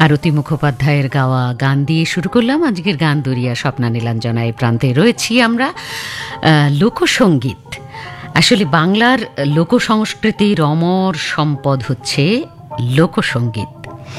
আরতি মুখোপাধ্যায়ের গাওয়া গান দিয়ে শুরু করলাম আজকের গান দরিয়া। স্বপ্না নীলাঞ্জনা এই প্রান্তে রয়েছি আমরা। লোকসঙ্গীত, আসলে বাংলার লোকসংস্কৃতির অমর সম্পদ হচ্ছে লোকসঙ্গীত।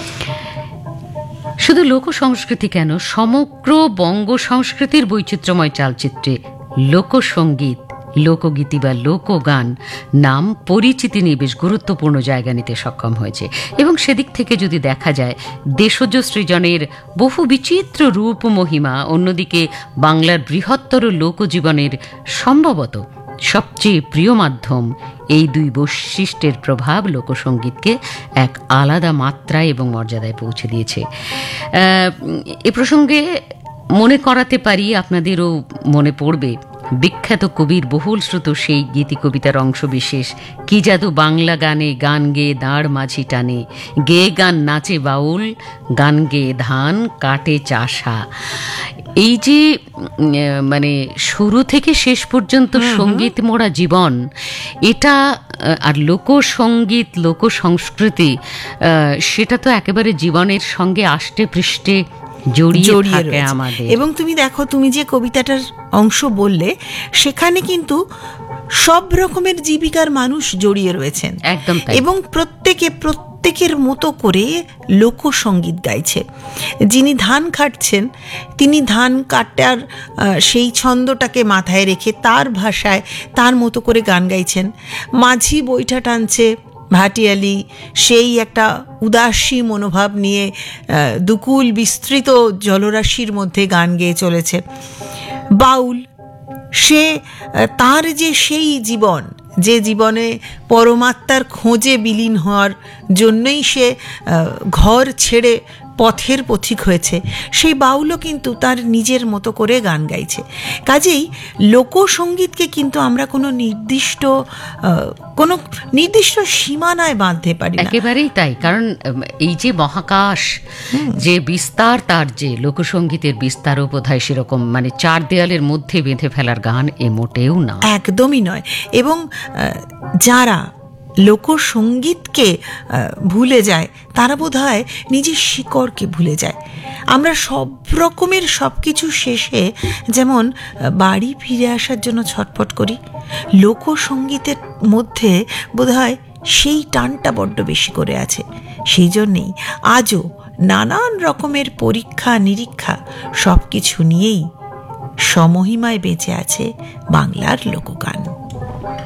শুধু লোকসংস্কৃতি কেন, সমগ্র বঙ্গ সংস্কৃতির বৈচিত্র্যময় চালচিত্রে লোকসঙ্গীত, লোকগীতি বা লোকগান নাম পরিচিতি নিয়ে বেশ গুরুত্বপূর্ণ জায়গা নিতে সক্ষম হয়েছে। এবং সেদিক থেকে যদি দেখা যায়, দেশজ সৃজনের বহু বিচিত্র রূপ মহিমা, অন্যদিকে বাংলার বৃহত্তর লোকজীবনের সম্ভবত সবচেয়ে প্রিয় মাধ্যম, এই দুই বৈশিষ্ট্যের প্রভাব লোকসঙ্গীতকে এক আলাদা মাত্রায় এবং মর্যাদায় পৌঁছে দিয়েছে। এ প্রসঙ্গে মনে করাতে পারি, আপনাদেরও মনে পড়বে বিখ্যাত কবির বহুল শ্রুত সেই গীতি কবিতার অংশ বিশেষ, কি জাদু বাংলা গানে, গান গেয়ে দাঁড় মাঝি টানে, গেয়ে গান নাচে বাউল, গান গেয়ে ধান কাটে চাষা। এই যে মানে শুরু থেকে শেষ পর্যন্ত সঙ্গীত মোড়া জীবন, এটা আর লোকসঙ্গীত, লোকসংস্কৃতি, সেটা তো একেবারে জীবনের সঙ্গে আষ্টে পৃষ্ঠে জড়িয়ে থাকে আমাদের। এবং তুমি দেখো, তুমি যে কবিতাটার অংশ বললে, সেখানে কিন্তু সব রকমের জীবিকার মানুষ জড়িয়ে রয়েছেন, একদম। এবং প্রত্যেকের মতো করে লোকসঙ্গীত গাইছে। যিনি ধান কাটছেন, তিনি ধান কাটার সেই ছন্দটাকে মাথায় রেখে তার ভাষায় তার মতো করে গান গাইছেন। মাঝি বৈঠা টানছে, ভাটিয়ালি সেই একটা উদাসী মনোভাব নিয়ে দুকুল বিস্তৃত জলরাশির মধ্যে গান গেয়ে চলেছে। বাউল, সে তার যে সেই জীবন, যে জীবনে পরমাত্মার খোঁজে বিলীন হওয়ার জন্যই সে ঘর ছেড়ে পথের পথিক হয়েছে, সেই বাউলও কিন্তু তার নিজের মতো করে গান গাইছে। কাজেই লোকসঙ্গীতকে কিন্তু আমরা কোনো নির্দিষ্ট সীমানায় বাঁধতে পারি না। একেবারেই তাই, কারণ এই যে মহাকাশ, যে বিস্তার, তার যে লোকসঙ্গীতের বিস্তারও বোধহয় সেরকম মানে চার দেয়ালের মধ্যে বেঁধে ফেলার গান এ মোটেও না, একদমই নয়। এবং যারা লোকসঙ্গীতকে ভুলে যায়, তারা বোধহয় নিজের শিকড়কে ভুলে যায়। আমরা সব রকমের সব কিছু শেষে যেমন বাড়ি ফিরে আসার জন্য ছটফট করি, লোকসঙ্গীতের মধ্যে বোধহয় সেই টানটা বড্ড বেশি করে আছে। সেই জন্যেই আজও নানান রকমের পরীক্ষা নিরীক্ষা সব কিছু নিয়েই সমহিমায় বেঁচে আছে বাংলার লোকগান।